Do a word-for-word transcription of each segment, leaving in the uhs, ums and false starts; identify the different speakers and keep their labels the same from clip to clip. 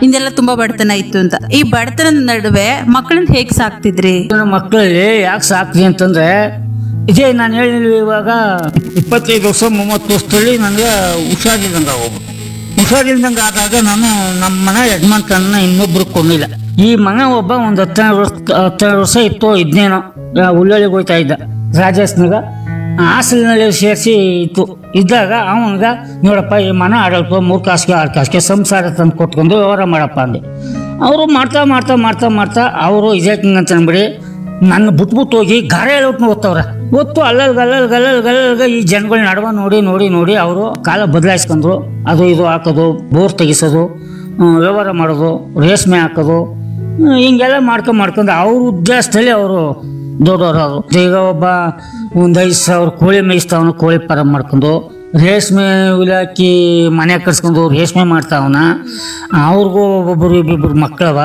Speaker 1: ಹಿಂದೆಲ್ಲ ತುಂಬಾ ಬಡತನ ಇತ್ತು ಅಂತ. ಈ ಬಡತನದ ನಡುವೆ ಮಕ್ಕಳನ್ನ ಹೇಗ್ ಸಾಕ್ತಿದ್ರಿ?
Speaker 2: ಮಕ್ಕಳಲ್ಲಿ ಯಾಕೆ ಸಾಕ್ತಿ ಅಂತಂದ್ರೆ ಇದೇ ನಾನು ಹೇಳಿಲ್ವಿ ಇವಾಗ ಇಪ್ಪತ್ತೈದು ವರ್ಷ ಮೂವತ್ತು ವರ್ಷದಲ್ಲಿ ನನಗೆ ಹುಷಾರಿಲ್ದಂಗೆ ಆಗೋಗ್ಬಿಟ್ಟು ಹುಷಾರಿಲ್ದಂಗೆ ಆದಾಗ ನಾನು ನಮ್ಮ ಮನೆ ಯಜಮಾನ್ಕನ್ನ ಇನ್ನೊಬ್ರು ಕೊಂಡಿಲ್ಲ. ಈ ಮನೆ ಒಬ್ಬ ಒಂದು ಹತ್ತೆರಡು ವರ್ಷ ಹತ್ತೆರಡು ವರ್ಷ ಇತ್ತು ಇದನ್ನೇನೋ ಉಳ್ಳೊಳ್ಳಿಗೆ ಹೋಗ್ತಾ ಇದ್ದ ರಾಜೇಶ್ನಾಗ ಹಾಸಲಿನಲ್ಲಿ ಸೇರಿಸಿ ಇತ್ತು ಇದ್ದಾಗ ಅವನಿಗೆ ನೋಡಪ್ಪ ಈ ಮನೆ ಆಡಲ್ಪ ಮೂರು ಕಾಸಿಗೆ ಆರು ಕಾಸಿಗೆ ಸಂಸಾರ ತಂದು ಕೊಟ್ಕೊಂಡು ವ್ಯವಹಾರ ಮಾಡಪ್ಪ ಅಂದೆ. ಅವರು ಮಾಡ್ತಾ ಮಾಡ್ತಾ ಮಾಡ್ತಾ ಮಾಡ್ತಾ ಅವರು ಇದೇಕಿಂಗ್ ಅಂತ ಅಂದ್ಬಿಡಿ ನನ್ನ ಬಿಟ್ಬಿಟ್ಟು ಹೋಗಿ ಗಾರೆ ಹೇಳ್ಬಿಟ್ಟು ಓದ್ತವ್ರ ಒತ್ತು ಅಲ್ಲಲ್ ಗಲ್ಲಲ್ ಗಲ್ಲಲ್ ಗಲ್ಲಲ್ಗ ಈ ಜನಗಳ ನಡುವ ನೋಡಿ ನೋಡಿ ನೋಡಿ ಅವರು ಕಾಲ ಬದಲಾಯಿಸ್ಕೊಂಡ್ರು. ಅದು ಇದು ಹಾಕೋದು, ಬೋರ್ ತೆಗಿಸೋದು, ವ್ಯವಹಾರ ಮಾಡೋದು, ರೇಷ್ಮೆ ಹಾಕೋದು, ಹಿಂಗೆಲ್ಲ ಮಾಡ್ಕೊಂಡು ಮಾಡ್ಕೊಂಡು ಅವ್ರ ಉದ್ದೇಶದಲ್ಲಿ ಅವರು ದೊಡ್ಡವರು. ಈಗ ಒಬ್ಬ ಒಂದು ಐದು ಸಾವಿರ ಕೋಳಿ ಮೇಯಿಸ್ತಾವನ, ಕೋಳಿ ಫಾರಂ ಮಾಡ್ಕೊಂಡು ರೇಷ್ಮೆ ಇಲಾಖೆ ಮನೆ ಕಟ್ಸ್ಕೊಂಡು ರೇಷ್ಮೆ ಮಾಡ್ತಾವನ. ಅವ್ರಿಗೂ ಒಬ್ಬೊಬ್ಬರು ಇಬ್ಬಿಬ್ಬರು ಮಕ್ಕಳವ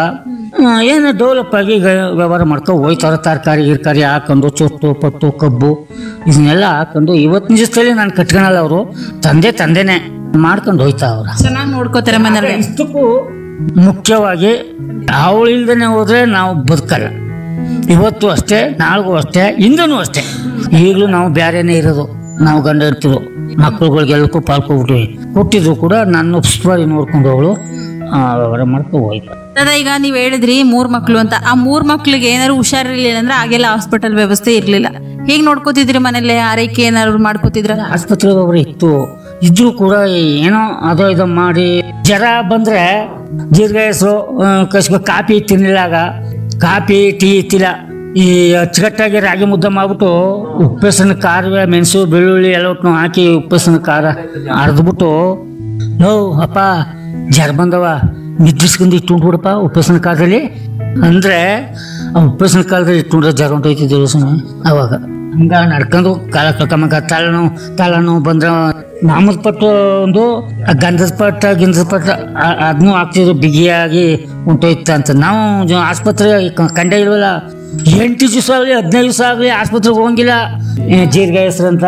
Speaker 2: ಏನೋ ಡೆವಲಪ್ ಆಗಿ ವ್ಯವಹಾರ ಮಾಡ್ಕೊಂಡು ಹೋಯ್ತಾರ. ತರಕಾರಿ ಗಿರ್ಕಾರಿ ಹಾಕೊಂಡು ಚೊಟ್ಟು ಪಟ್ಟು ಕಬ್ಬು ಇದನ್ನೆಲ್ಲ ಹಾಕೊಂಡು ಇವತ್ತಿನ ದಿವಸದಲ್ಲಿ ನಾನು ಕಟ್ಕೊಳಲ್ಲ. ಅವರು ತಂದೆ ತಂದೆನೆ ಮಾಡ್ಕೊಂಡು ಹೋಯ್ತಾ ಅವ್ರ
Speaker 1: ಚೆನ್ನಾಗಿ ನೋಡ್ಕೋತಾರೆ ಮನೇಲಿ.
Speaker 2: ಇಷ್ಟಕ್ಕೂ ಮುಖ್ಯವಾಗಿ ಅವಳು ಇಲ್ದೇನೆ ಹೋದ್ರೆ ನಾವು ಬದುಕಲ್ಲ. ಇವತ್ತು ಅಷ್ಟೇ, ನಾಳೆಗೂ ಅಷ್ಟೇ, ಹಿಂದೂ ಅಷ್ಟೇ. ಈಗಲೂ ನಾವು ಬೇರೆನೇ ಇರೋದು. ನಾವು ಗಂಡ ಇರ್ತಿದ್ರು ಮಕ್ಳುಗಳಿಗೆಲ್ಲಕ್ಕೂ ಪಾಲ್ಕೊಬಿಟ್ವಿ. ಕೊಟ್ಟಿದ್ರು ಕೂಡ ನನ್ನ ಉಪ್ಸ್ಪಾರಿ ನೋಡ್ಕೊಂಡು ಅವಳು ವ್ಯವಹಾರ ಮಾಡ್ಕೊಂಡು ಹೋಯ್ತು.
Speaker 1: ದಾದಾ, ಈಗ ನೀವ್ ಹೇಳಿದ್ರಿ ಮೂರ್ ಮಕ್ಳು ಅಂತ. ಆ ಮೂರ್ ಮಕ್ಳಿಗೆ ಏನಾದ್ರು ಹುಷಾರಿರ್ಲಿಲ್ಲ ಅಂದ್ರೆ ಆಗೆಲ್ಲ ಹಾಸ್ಪಿಟಲ್ ವ್ಯವಸ್ಥೆ ಇರ್ಲಿಲ್ಲ. ಹೇಗ್ ನೋಡ್ಕೋತಿದ್ರಿ ಮನೇಲಿ? ಆರೈಕೆ ಏನಾದ್ರು ಮಾಡ್ಕೋತಿದ್ರ?
Speaker 2: ಆಸ್ಪತ್ರೆ ಒಬ್ರು ಇತ್ತು, ಇದ್ರು ಕೂಡ ಏನೋ ಅದೋ ಇದೋ ಮಾಡಿ ಜ್ವರ ಬಂದ್ರೆ ಜೀರಿಗೆ ಹೆಸರು ಕಸ್ಕೊ ಕಾಫಿ ತಿನ್ನಿಲ್ಲಾಗ ಕಾಫಿ ಟೀ ಇತ್ತಿಲ್ಲ. ಈ ಅಚ್ಚುಕಟ್ಟಾಗಿ ರಾಗಿ ಮುದ್ದೆ ಮಾಡ್ಬಿಟ್ಟು ಉಪ್ಪೆಸನ ಖಾರವೇ ಮೆಣಸು ಬೆಳ್ಳುಳ್ಳಿ ಎಲ್ಲವನ್ನೂ ಹಾಕಿ ಉಪ್ಪೆಸನ ಖಾರ ಅರ್ದ್ಬಿಟ್ಟು ನೋ ಅಪ್ಪ ಜ್ವರ ಬಂದವ ನಿದ್ರಿಸ್ಕೊಂಡು ಇಟ್ಟು ಬಿಡಪ್ಪ ಉಪ್ಪೆಸನ ಖಾರದಲ್ಲಿ ಅಂದ್ರೆ ಆ ಉಪ್ಪೆಸನ ಕಾಲದಲ್ಲಿ ಇಟ್ಟು ಜ್ವರ ಹೊಂಟೋಯ್ತಿದ್ದೇವೆ ಸುಮ್ಮನೆ. ಅವಾಗ ಹಂಗ ನಡ್ಕೊಂಡು ಕಾಲ ಕಳ್ಕೊಂಬ ತಲೆನೋವು ತಲೆನೋವು ಬಂದ್ರೆ ನಾಮದ ಪಟ್ಟು ಒಂದು ಗಂಧದ ಪಟ್ಟ ಗಿಂಧದ ಪಟ್ಟ ಅದನ್ನೂ ಹಾಕ್ತಿದ್ರು ಬಿಗಿಯಾಗಿ ಉಂಟೋಯ್ತ ಅಂತ. ನಾವು ಆಸ್ಪತ್ರೆ ಕಂಡ ಇಲ್ವಲ್ಲ, ಎಂಟು ದಿವಸ ಆಗಲಿ ಹದಿನೈದು ದಿವಸ ಆಗಲಿ ಆಸ್ಪತ್ರೆಗೆ ಹೋಗಂಗಿಲ್ಲ. ಜೀರಿಗೆ ಹೆಸರಂತ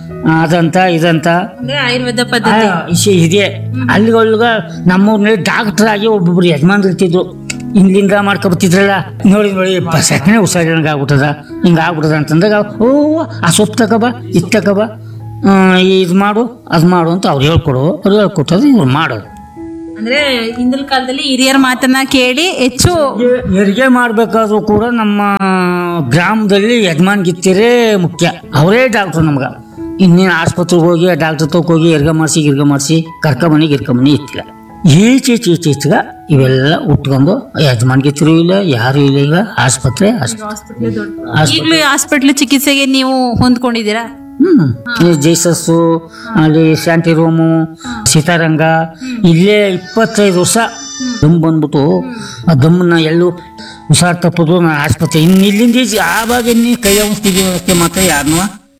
Speaker 2: ಅದಂತ ಇದಂತ
Speaker 1: ಆಯುರ್ವೇದ ಪದ್ಧತಿ
Speaker 2: ಇದೆ. ಅಲ್ಲಿಗೊಳ್ಗ ನಮ್ಮೂರ್ನಲ್ಲಿ ಡಾಕ್ಟರ್ ಆಗಿ ಒಬ್ಬೊಬ್ರು ಯಜಮಾನ್ರು ಇರ್ತಿದ್ರು. ಹಿಂಗ್ಲಿಂಗ ಮಾಡ್ಕೊಬತ್ತಿದ್ರಲ್ಲ, ನೋಡಿ ನೋಡಿ ಸೆಕೆಂಡ್ ಹುಷಾರಿನಂಗೆ ಆಗ್ಬಿಟ್ಟದ, ಹಿಂಗೆ ಆಗ್ಬಿಟ್ಟದ ಅಂತಂದಾಗ ಓ ಆ ಸೊಪ್ಪು ತಗೋಬ ಇದು ತಗೋಬ ಇದು ಮಾಡು ಅದು ಮಾಡು ಅಂತ ಅವ್ರು ಹೇಳ್ಕೊಡು. ಅವ್ರು ಹೇಳ್ಕೊಟ್ಟದು ಇವ್ರು ಮಾಡೋದು.
Speaker 1: ಅಂದ್ರೆ ಹಿಂದಿನ ಕಾಲದಲ್ಲಿ ಹಿರಿಯರ ಮಾತನ್ನ ಕೇಳಿ ಹೆಚ್ಚು
Speaker 2: ಹೆರಿಗೆ ಮಾಡ್ಬೇಕಾದ್ರೂ ಕೂಡ ನಮ್ಮ ಗ್ರಾಮದಲ್ಲಿ ಯಜಮಾನ್ಗಿತ್ತಿರೇ ಮುಖ್ಯ. ಅವರೇ ಡಾಕ್ಟ್ರು ನಮ್ಗೆ. ಇನ್ನೇನು ಆಸ್ಪತ್ರೆಗೆ ಹೋಗಿ ಡಾಕ್ಟರ್ ತೋಕ್ ಹೋಗಿ ಹೆರ್ಗೆ ಮಾಡಿಸಿ ಗಿರ್ಗೆ ಮಾಡಿಸಿ ಕರ್ಕೊಂಬನಿ ಗಿರ್ಕೊಂಬನಿ ಇತ್ತಿಲ್ಲ. ಈಚೀಚೆ ಈಚೀಚೆಗ ಇವೆಲ್ಲ ಉಟ್ಕೊಂಡು ಯಜಮಾನ್ಗಿತ್ತಿರೂ ಇಲ್ಲ, ಯಾರು ಇಲ್ಲ. ಈಗ ಆಸ್ಪತ್ರೆ
Speaker 1: ಈಗಲೂ ಹಾಸ್ಪಿಟ್ಲ್ ಚಿಕಿತ್ಸೆಗೆ ನೀವು ಹೊಂದ್ಕೊಂಡಿದ್ದೀರಾ?
Speaker 2: ಹ್ಮ್ ಜೈಸಸ್ಸು ಅಲ್ಲಿ ಶಾಂತಿ ರೂಮು ಸೀತಾರಂಗ ಇಲ್ಲೇ ಇಪ್ಪತ್ತೈದು ವರ್ಷ ದಮ್ ಬಂದ್ಬಿಟ್ಟು ಆ ದಮ್ಮನ್ನ ಎಲ್ಲೂ ಹುಷಾರ್ ತಪ್ಪದು ನಾ ಆಸ್ಪತ್ರೆ ಇನ್ನು ಇಲ್ಲಿಂದ ಆವಾಗ ಇನ್ನೂ ಕೈ ಅನಿಸ್ತಿದ್ದೀವಿ ಮಾತ್ರ ಯಾರನ್ನೂ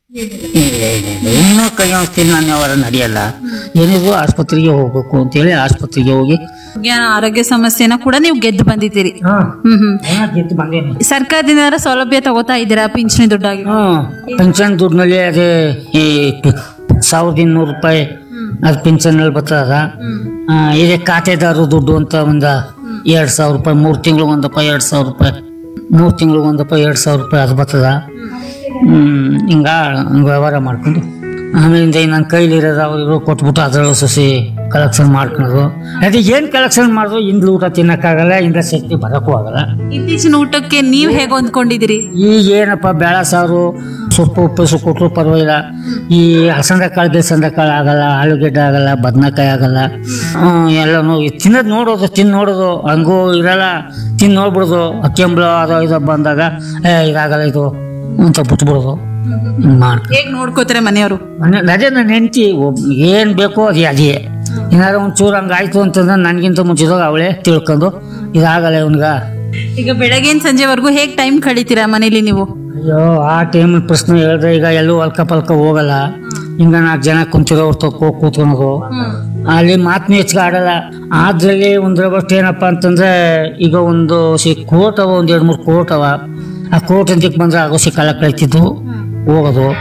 Speaker 2: ಇನ್ನೂ ಕೈ ಅನಿಸ್ತೀನಿ ನಾನು ಅವರ ನಡೆಯಲ್ಲ. ಏನಿದ್ರು ಆಸ್ಪತ್ರೆಗೆ ಹೋಗ್ಬೇಕು ಅಂತೇಳಿ ಆಸ್ಪತ್ರೆಗೆ ಹೋಗಿ
Speaker 1: ಆರೋಗ್ಯ ಸಮಸ್ಯೆನ ಕೂಡ ನೀವು ಗೆದ್ದು ಬಂದಿದ್ದೀರಿ. ಹ್ಮ್ ಹ್ಮ್ ಸರ್ಕಾರದಿಂದ ಸೌಲಭ್ಯ ತಗೋತಾ ಇದ್ದೀರಾ? ಪಿಂಚಣಿ ದುಡ್ಡಾಗಿ?
Speaker 2: ಹ್ಮ್ ಪಿಂಚಣಿ ದುಡ್ಡಿನಲ್ಲಿ ಅದೇ ಈ ಸಾವಿರದ ಇನ್ನೂರು ರೂಪಾಯಿ ಅದು ಪಿಂಚಣಿಯಲ್ಲಿ ಬರ್ತದ. ಇದೇ ಖಾತೆದಾರರು ದುಡ್ಡು ಅಂತ ಒಂದ ಎರಡ್ ಸಾವಿರ ರೂಪಾಯಿ ಮೂರ್ ತಿಂಗಳು ಒಂದಪ್ಪ ಎರಡ್ ಸಾವಿರ ರೂಪಾಯಿ ಮೂರ್ ತಿಂಗಳು ಒಂದಪ್ಪ ಎರಡ್ ಸಾವಿರ ರೂಪಾಯಿ ಅದು ಬರ್ತದ. ಹ್ಮ್ ಹಿಂಗ ವ್ಯವಹಾರ ಮಾಡ್ಕೊಂಡು ಆಮೇಲಿಂದ ನನ್ನ ಕೈಲಿರೋದು ಅವ್ರಿಗೂ ಕೊಟ್ಬಿಟ್ಟು ಅದ್ರಲ್ಲೂ ಸಸಿ ಕಲೆಕ್ಷನ್ ಮಾಡ್ಕೊಳ್ಳೋದು. ಅದೇ ಏನ್ ಕಲೆಕ್ಷನ್ ಮಾಡಿದ್ರು ಇಂದ್ಲು ಊಟ ತಿನ್ನಕ್ಕಾಗಲ್ಲ, ಇಂದ ಶಕ್ತಿ ಬರಕ್ಕೂ ಆಗಲ್ಲ.
Speaker 1: ಇತ್ತೀಚಿನ ಊಟಕ್ಕೆ ನೀವ್ ಹೇಗೆ ಹೊಂದ್ಕೊಂಡಿದ್ದೀರಿ? ಈಗ
Speaker 2: ಏನಪ್ಪ ಬೇಳೆ ಸಾರು ಸೊಪ್ಪು ಉಪ್ಪು ಕೊಟ್ಟರು ಪರವಾಗಿಲ್ಲ. ಈ ಅಲಸಂದೆ ಕಾಳು ಬೇಸಂದೆ ಕಾಳು ಆಗಲ್ಲ, ಆಲೂಗೆಡ್ಡೆ ಆಗಲ್ಲ, ಬದನೆಕಾಯಿ ಆಗಲ್ಲ. ಎಲ್ಲನೂ ತಿನ್ನೋದು ನೋಡೋದು ತಿಂದು ನೋಡೋದು ಹಂಗೂ ಇರಲ್ಲ. ತಿಂದು ನೋಡ್ಬಿಡೋದು ಅಕ್ಕೆಂಬ್ಳು ಅದೋ ಇದೋ ಬಂದಾಗ ಏ ಇದಾಗಲ್ಲ ಇದು ಅಂತ ಬಿಟ್ಬಿಡೋದು.
Speaker 1: ಹೇಗ್ ನೋಡ್ಕೋತಾರೆ ಮನೆಯವರು?
Speaker 2: ಅದೇ ನನ್ನ ಹೆಂಡತಿ ಏನ್ ಬೇಕೋ ಅದೇ ಅದೇ. ಏನಾದ್ರು ಒಂಚೂರು ಹಂಗಾಯ್ತು ಅಂತಂದ್ರೆ ನನ್ಗಿಂತ ಮುಂಚಿದಾಗ ಅವಳೇ ತಿಳ್ಕೊಂಡು ಇದಾಗಲ್ಲ ಇವನ್ಗ.
Speaker 1: ಈಗ ಬೆಳಗಿನ ಸಂಜೆವರೆಗೂ ಹೇಗ್ ಟೈಮ್ ಕಳೀತೀರಾ ಮನೇಲಿ ನೀವು?
Speaker 2: ಅಯ್ಯೋ ಆ ಟೈಮ್ ಪ್ರಶ್ನೆ ಹೇಳಿದ್ರೆ ಈಗ ಎಲ್ಲೂ ಅಲ್ಕ ಪಲ್ಕ ಹೋಗಲ್ಲ. ಹಿಂಗ ನಾಲ್ಕು ಜನ ಕುಂತಿರೋರು ತಕ್ಕೋ ಕೂತ್ಕೊಳೋದು, ಅಲ್ಲಿ ಮಾತನ್ನು ಹೆಚ್ಚಿಗೆ ಆಡಲ್ಲ. ಅದ್ರಲ್ಲಿ ಒಂದ್ರವಷ್ಟು ಏನಪ್ಪಾ ಅಂತಂದ್ರೆ ಈಗ ಒಂದು ಸಿ ಕೋಟ್ ಅವ, ಒಂದ್ ಎರಡ್ ಮೂರು ಕೋಟ್ ಅವ. ಆ ಕೋಟ್ ಅಂತಕ್ಕೆ ಬಂದ್ರೆ ಆಗೋ ಸಿ ಕಾಲ ಕಳಿತಿದ್ದು ಹೋಗೋದು.